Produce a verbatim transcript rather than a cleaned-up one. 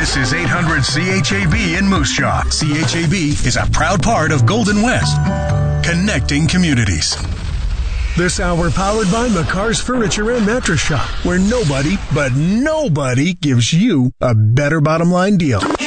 This is eight hundred C H A B in Moose Jaw. C H A B is a proud part of Golden West, connecting communities. This hour powered by McCarr's Furniture and Mattress Shop, where nobody, but nobody, gives you a better bottom line deal.